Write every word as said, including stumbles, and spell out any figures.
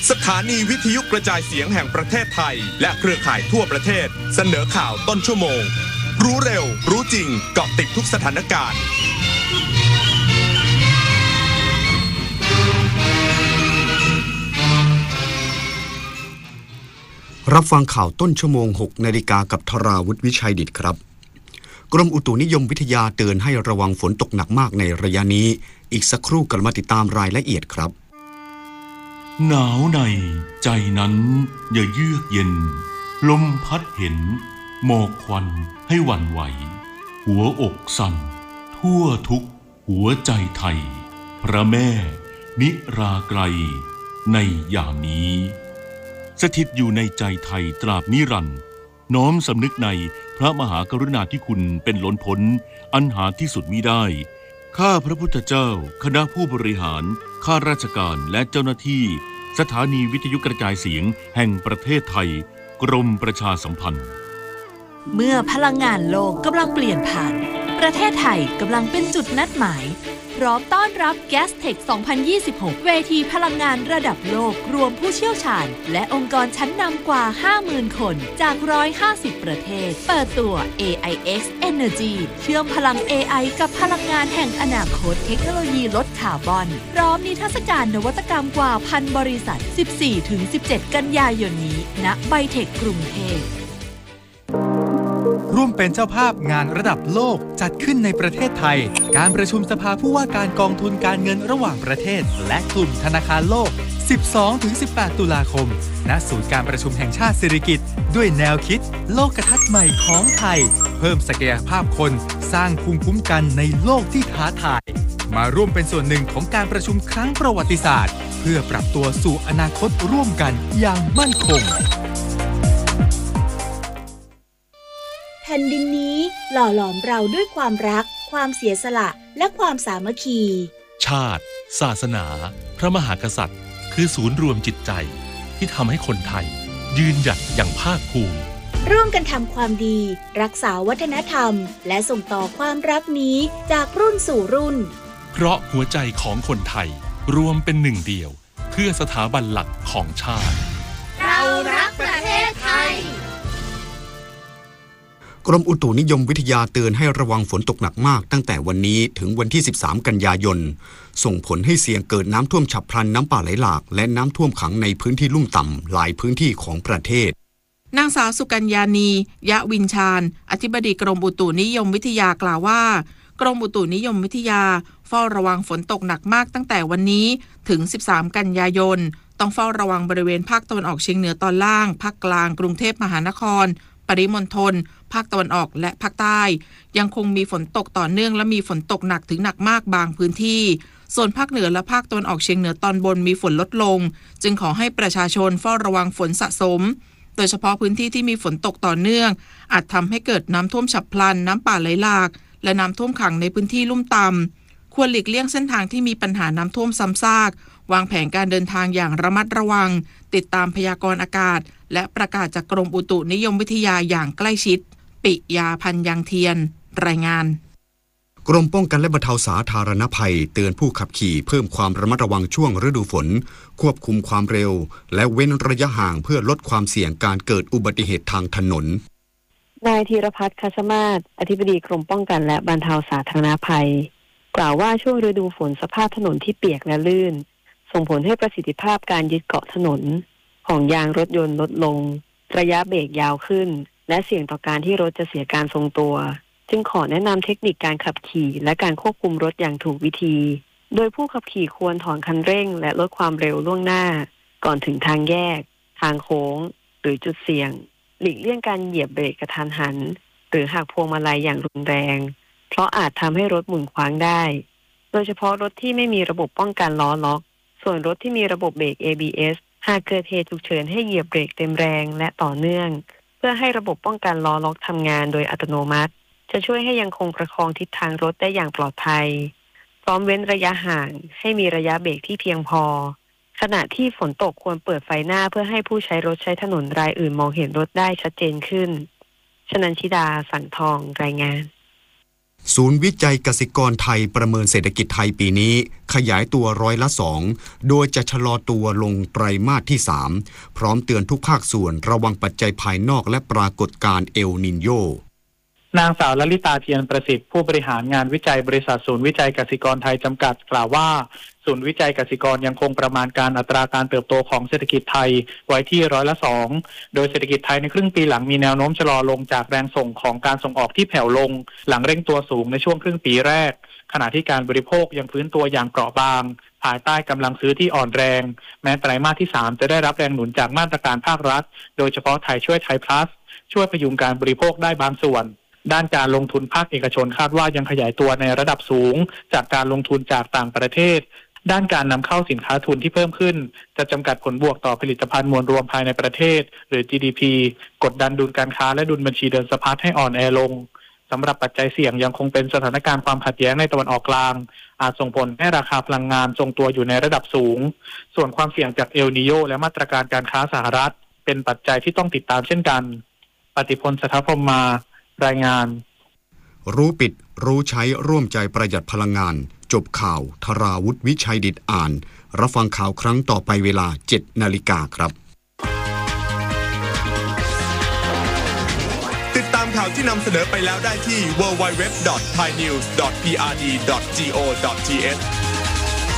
สถานีวิทยุกระจายเสียงแห่งประเทศไทยและเครือข่ายทั่วประเทศเสนอข่าวต้นชั่วโมงรู้เร็วรู้จริงเกาะติดทุกสถานการณ์รับฟังข่าวต้นชั่วโมง หกนาฬิกากับธราวุฒิวิชัยดิษฐ์ครับกรมอุตุนิยมวิทยาเตือนให้ระวังฝนตกหนักมากในระยะนี้อีกสักครู่กลับมาติดตามรายละเอียดครับหนาวในใจนั้นอย่าเยือกเย็นลมพัดเห็นหมอกควันให้หวั่นไหวหัวอกสั่นทั่วทุกหัวใจไทยพระแม่นิราไกรในยามนี้สถิตอยู่ในใจไทยตราบนิรันดร์น้อมสำนึกในพระมหากรุณาธิคุณเป็นล้นพ้นอันหาที่สุดมิได้ข้าพระพุทธเจ้าคณะผู้บริหารข้าราชการและเจ้าหน้าที่สถานีวิทยุกระจายเสียงแห่งประเทศไทยกรมประชาสัมพันธ์เมื่อพลังงานโลกกำลังเปลี่ยนผ่านประเทศไทยกำลังเป็นจุดนัดหมายพร้อมต้อนรับ แกสเทค สองพันยี่สิบหก เวทีพลังงานระดับโลกรวมผู้เชี่ยวชาญและองค์กรชั้นนำกว่า ห้าหมื่น คนจาก หนึ่งร้อยห้าสิบ ประเทศเปิดตัว เอ ไอ เอ็กซ์ Energy เชื่อมพลัง เอ ไอ กับพลังงานแห่งอนาคตเทคโนโลยีลดคาร์บอนพร้อมนิทรรศการนวัตกรรมกว่าพันบริษัท สิบสี่ถึงสิบเจ็ด กันยายนนี้ณไบเทคกรุงเทพร่วมเป็นเจ้าภาพงานระดับโลกจัดขึ้นในประเทศไทยการประชุมสภาผู้ว่าการกองทุนการเงินระหว่างประเทศและกลุ่มธนาคารโลก สิบสองถึงสิบแปด ตุลาคมณศูนย์การประชุมแห่งชาติสิริกิติ์ด้วยแนวคิดโลกทัศน์ใหม่ของไทยเพิ่มศักยภาพคนสร้างภูมิคุ้มกันในโลกที่ท้าทายมาร่วมเป็นส่วนหนึ่งของการประชุมครั้งประวัติศาสตร์เพื่อปรับตัวสู่อนาคตร่วมกันอย่างมั่นคงแผ่นดินนี้หล่อหลอมเราด้วยความรักความเสียสละและความสามัคคีชาติศาสนาพระมหากษัตริย์คือศูนย์รวมจิตใจที่ทำให้คนไทยยืนหยัดอย่างภาคภูมิร่วมกันทำความดีรักษาวัฒนธรรมและส่งต่อความรักนี้จากรุ่นสู่รุ่นเพราะหัวใจของคนไทยรวมเป็นหนึ่งเดียวเพื่อสถาบันหลักของชาติเรารักประเทศไทยกรมอุตุนิยมวิทยาเตือนให้ระวังฝนตกหนักมากตั้งแต่วันนี้ถึงวันที่สิบสามกันยายนส่งผลให้เสี่ยงเกิดน้ำท่วมฉับพลันน้ำป่าไหลหลากและน้ำท่วมขังในพื้นที่ลุ่มต่ำหลายพื้นที่ของประเทศนางสาวสุกัญญานียะวินชาญอธิบดีกรมอุตุนิยมวิทยากล่าวว่ากรมอุตุนิยมวิทยาเฝ้าระวังฝนตกหนักมากตั้งแต่วันนี้ถึงสิบสามกันยายนต้องเฝ้าระวังบริเวณภาคตะวันออกเฉียงเหนือตอนล่างภาคกลางกรุงเทพมหานครปริมณฑลภาคตะวันออกและภาคใต้ยังคงมีฝนตกต่อเนื่องและมีฝนตกหนักถึงหนักมากบางพื้นที่ส่วนภาคเหนือและภาคตะวันออกเฉียงเหนือตอนบนมีฝนลดลงจึงขอให้ประชาชนเฝ้าระวังฝนสะสมโดยเฉพาะพื้นที่ที่มีฝนตกต่อเนื่องอาจทำให้เกิดน้ำท่วมฉับพลันน้ำป่าไหลหลากและน้ำท่วมขังในพื้นที่ลุ่มต่ำควรหลีกเลี่ยงเส้นทางที่มีปัญหาน้ำท่วมซ้ำซากวางแผนการเดินทางอย่างระมัดระวังติดตามพยากรณ์อากาศและประกาศจากกรมอุตุนิยมวิทยาอย่างใกล้ชิดปิยาพันยังเทียนรายงานกรมป้องกันและบรรเทาสาธารณภัยเตือนผู้ขับขี่เพิ่มความระมัดระวังช่วงฤดูฝนควบคุมความเร็วและเว้นระยะห่างเพื่อลดความเสี่ยงการเกิดอุบัติเหตุทางถนนนายธีรพัฒน์คัชมาศอธิบดีกรมป้องกันและบรรเทาสาธารณภัยกล่าวว่าช่วงฤดูฝนสภาพถนนที่เปียกและลื่นส่งผลให้ประสิทธิภาพการยึดเกาะถนนของยางรถยนต์ลดลงระยะเบรกยาวขึ้นและเสี่ยงต่อการที่รถจะเสียการทรงตัวจึงขอแนะนำเทคนิคการขับขี่และการควบคุมรถอย่างถูกวิธีโดยผู้ขับขี่ควรถอนคันเร่งและลดความเร็วล่วงหน้าก่อนถึงทางแยกทางโค้งหรือจุดเสี่ยงหลีกเลี่ยงการเหยียบเบรกกระทันหันหรือหักพวงมาลัยอย่างรุนแรงเพราะอาจทำให้รถหมุนคว้างได้โดยเฉพาะรถที่ไม่มีระบบป้องกันล้อล็อกส่วนรถที่มีระบบเบรก เอ บี เอส หากเกิดเหตุฉุกเฉินให้เหยียบเบรกเต็มแรงและต่อเนื่องเพื่อให้ระบบป้องกันล้อล็อกทำงานโดยอัตโนมัติจะช่วยให้ยังคงประคองทิศทางรถได้อย่างปลอดภัยพร้อมเว้นระยะห่างให้มีระยะเบรกที่เพียงพอขณะที่ฝนตกควรเปิดไฟหน้าเพื่อให้ผู้ใช้รถใช้ถนนรายอื่นมองเห็นรถได้ชัดเจนขึ้นชนันชิดาสังทองรายงานศูนย์วิจัยกสิกรไทยประเมินเศรษฐกิจไทยปีนี้ขยายตัวร้อยละสองโดยจะชะลอตัวลงไตรมาสที่สามพร้อมเตือนทุกภาคส่วนระวังปัจจัยภายนอกและปรากฏการณ์เอลนิโญนางสาวลลิตาเทียนประสิทธิ์ผู้บริหารงานวิจัยบริษัทศูนย์วิจัยกสิกรไทยจำกัดกล่าวว่าศูนย์วิจัยกสิกรยังคงประมาณการอัตราการเติบโตของเศรษฐกิจไทยไว้ที่ร้อยละสองโดยเศรษฐกิจไทยในครึ่งปีหลังมีแนวโน้มชะลอลงจากแรงส่งของการส่งออกที่แผ่วลงหลังเร่งตัวสูงในช่วงครึ่งปีแรกขณะที่การบริโภคยังฟื้นตัวอย่างเปราะบางภายใต้กำลังซื้อที่อ่อนแรงแม้ไตรมาสที่สามจะได้รับแรงหนุนจากมาตรการภาครัฐโดยเฉพาะไทยช่วยไทยพลัสช่วยพยุงการบริโภคได้บางส่วนด้านการลงทุนภาคเอกชนคาดว่ายังขยายตัวในระดับสูงจากการลงทุนจากต่างประเทศด้านการนำเข้าสินค้าทุนที่เพิ่มขึ้นจะจำกัดผลบวกต่อผลิตภัณฑ์มวลรวมภายในประเทศหรือ จี ดี พี กดดันดุลการค้าและดุลบัญชีเดินสะพัดให้อ่อนแอลงสำหรับปัจจัยเสี่ยงยังคงเป็นสถานการณ์ความขัดแย้งในตะวันออกกลางอาจส่งผลให้ราคาพลังงานทรงตัวอยู่ในระดับสูงส่วนความเสี่ยงจากเอลนีโญและมาตรการการค้าสหรัฐเป็นปัจจัยที่ต้องติดตามเช่นกันปฏิพล สัทธพรหมมารายงานรู้ปิดรู้ใช้ร่วมใจประหยัดพลังงานจบข่าวธราวุฒิวิชัยดิษฐ์อ่านรับฟังข่าวครั้งต่อไปเวลา เจ็ดนาฬิกาครับติดตามข่าวที่นำเสนอไปแล้วได้ที่ ดับเบิลยู ดับเบิลยู ดับเบิลยู ดอท ไทยนิวส์ ดอท พี อาร์ ดี ดอท จี โอ ดอท ที เอช